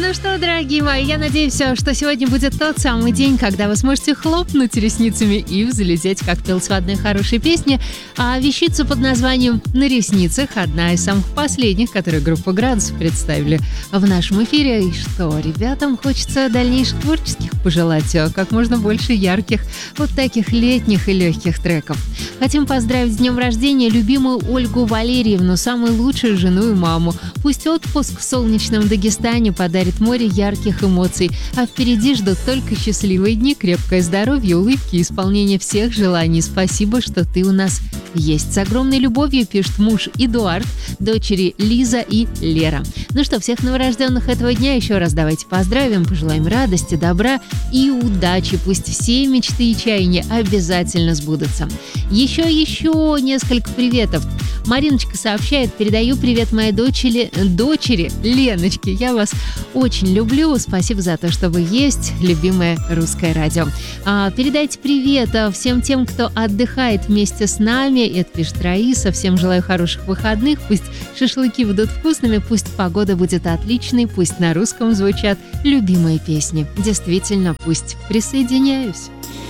Ну что, дорогие мои, я надеюсь, что сегодня будет тот самый день, когда вы сможете хлопнуть ресницами и взлететь, как пелось в одной хорошей песне. А вещица под названием «На ресницах» — одна из самых последних, которые группа «Градус» представили в нашем эфире. И что, ребятам хочется дальнейших творческих пожелать как можно больше ярких, вот таких летних и легких треков. Хотим поздравить с днем рождения любимую Ольгу Валерьевну, самую лучшую жену и маму. Пусть отпуск в солнечном Дагестане подарит море ярких эмоций, а впереди ждут только счастливые дни, крепкое здоровье, улыбки и исполнение всех желаний. Спасибо, что ты у нас есть. С огромной любовью пишет муж Эдуард, дочери Лиза и Лера. Ну что, всех новорожденных этого дня еще раз давайте поздравим, пожелаем радости, добра и удачи. Пусть все мечты и чаяния обязательно сбудутся. Еще несколько приветов. Мариночка сообщает: передаю привет моей дочери Леночке. Я вас очень люблю. Спасибо за то, что вы есть, любимое русское радио. Передайте привет всем тем, кто отдыхает вместе с нами. Это пишет Раиса. Всем желаю хороших выходных. Пусть шашлыки будут вкусными, пусть погода будет отличной, пусть на русском звучат любимые песни. Действительно, пусть. Присоединяюсь.